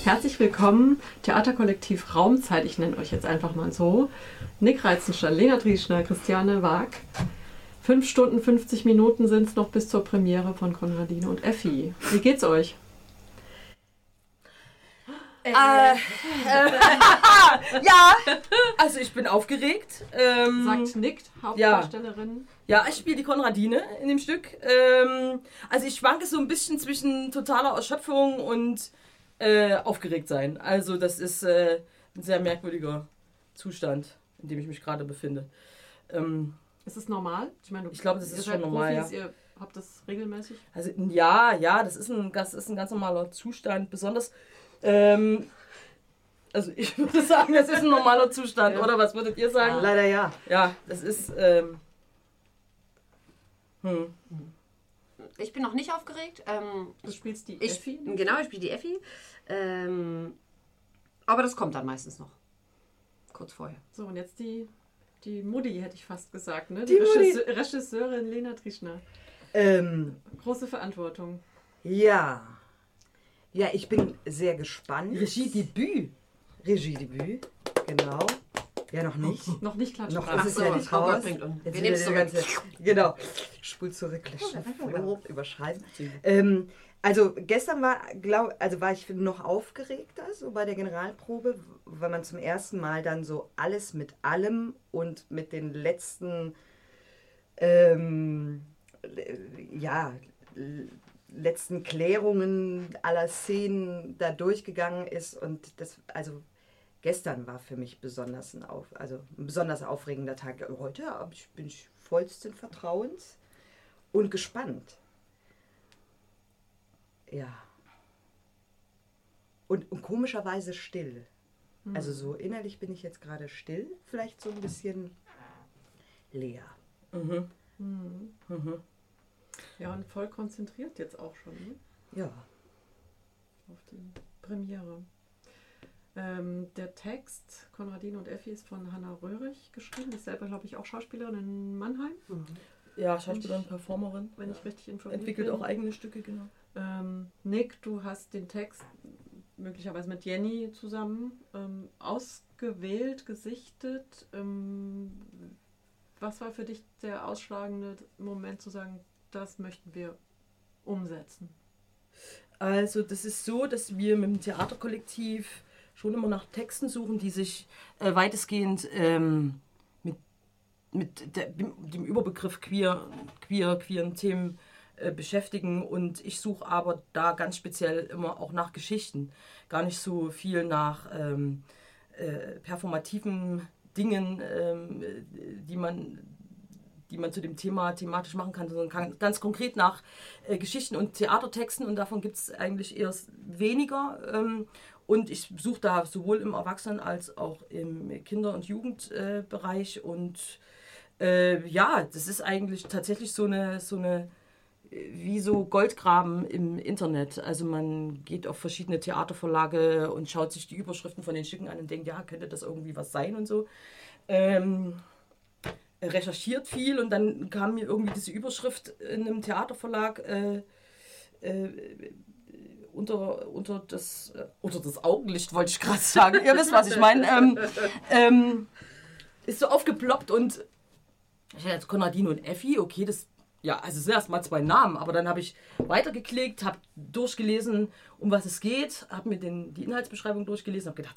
Herzlich willkommen, Theaterkollektiv Raumzeit, ich nenne euch jetzt einfach mal so. Nick Reitzenstein, Lena Drieschner, Christiane Waag. 5 Stunden, 50 Minuten sind es noch bis zur Premiere von Konradine und Effi. Wie geht's euch? Ja, also ich bin aufgeregt. Sagt Nick, Hauptdarstellerin. Ja, ich spiele die Konradine in dem Stück. Also ich schwanke so ein bisschen zwischen totaler Erschöpfung und aufgeregt sein. Also das ist ein sehr merkwürdiger Zustand, in dem ich mich gerade befinde. Ist es normal? Ich glaube, das ist schon normal, Profis, ja. Ihr habt das regelmäßig? Also ja, das ist ein ganz normaler Zustand. Besonders, also ich würde sagen, das ist ein normaler Zustand, ja. Oder was würdet ihr sagen? Leider ja. Ja, das ist... Ich bin noch nicht aufgeregt. Du spielst die Effi? Genau, ich spiele die Effi. Aber das kommt dann meistens noch. Kurz vorher. So, und jetzt die Mutti, hätte ich fast gesagt, ne? Die Regisseurin Lena Drieschner. Große Verantwortung. Ja, ich bin sehr gespannt. Regiedebüt, genau. Ja, noch nicht. Noch nicht klatschen. Noch ist es ja nicht raus. Wir nehmen es so Genau. Spul zurück, überschreiben. Also gestern war ich noch aufgeregter, so bei der Generalprobe, weil man zum ersten Mal dann so alles mit allem und mit den letzten letzten Klärungen aller Szenen da durchgegangen ist, und das, also gestern war für mich besonders ein besonders aufregender Tag. Heute bin ich vollsten Vertrauens und gespannt. Ja. Und komischerweise still. Also so innerlich bin ich jetzt gerade still, vielleicht so ein bisschen leer. Ja, und voll konzentriert jetzt auch schon, ne? Ja. Auf die Premiere. Der Text Konradine und Effi ist von Hanna Röhrig geschrieben. Die ist selber, glaube ich, auch Schauspielerin in Mannheim. Ja, Schauspielerin, Performerin. Wenn ich richtig informiert bin. Entwickelt auch eigene Stücke, genau. Nick, du hast den Text möglicherweise mit Jenny zusammen ausgewählt, gesichtet. Was war für dich der ausschlagende Moment zu sagen, das möchten wir umsetzen? Also das ist so, dass wir mit dem Theaterkollektiv schon immer nach Texten suchen, die sich weitestgehend mit dem Überbegriff queeren Themen beschäftigen, und ich suche aber da ganz speziell immer auch nach Geschichten, gar nicht so viel nach performativen Dingen, die man zu dem Thema thematisch machen kann, sondern ganz konkret nach Geschichten und Theatertexten, und davon gibt es eigentlich eher weniger. Und ich suche da sowohl im Erwachsenen- als auch im Kinder- und Jugendbereich. Und das ist eigentlich tatsächlich so eine wie so Goldgraben im Internet. Also man geht auf verschiedene Theaterverlage und schaut sich die Überschriften von den Stücken an und denkt, ja, könnte das irgendwie was sein und so. Recherchiert viel, und dann kam mir irgendwie diese Überschrift in einem Theaterverlag unter das Augenlicht, wollte ich gerade sagen. Ihr wisst, was ich meine. Ist so aufgeploppt, und ich hatte jetzt Konradine und Effi, okay, das sind erstmal 2 Namen, aber dann habe ich weitergeklickt, habe durchgelesen, um was es geht, habe mir die Inhaltsbeschreibung durchgelesen, habe gedacht,